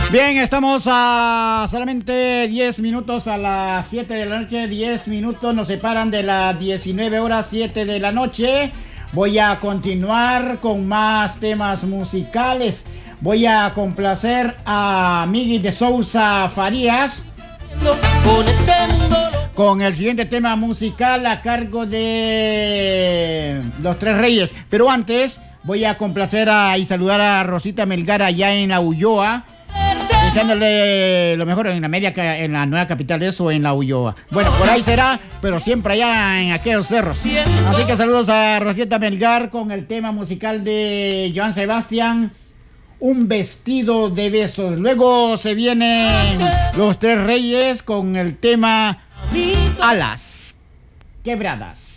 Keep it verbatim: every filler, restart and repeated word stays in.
Bien, estamos a solamente diez minutos a las siete de la noche. diez minutos nos separan de las diecinueve horas siete de la noche. Voy a continuar con más temas musicales. Voy a complacer a Miguel de Sousa Farías con el siguiente tema musical a cargo de Los Tres Reyes. Pero antes voy a complacer a, y saludar a Rosita Melgar allá en la Ulloa, deseándole lo mejor en la media, en la nueva capital, eso, en la Ulloa. Bueno, por ahí será, pero siempre allá en aquellos cerros. Así que saludos a Rosita Melgar con el tema musical de Joan Sebastián, Un vestido de besos. Luego se vienen Los Tres Reyes con el tema Alas Quebradas.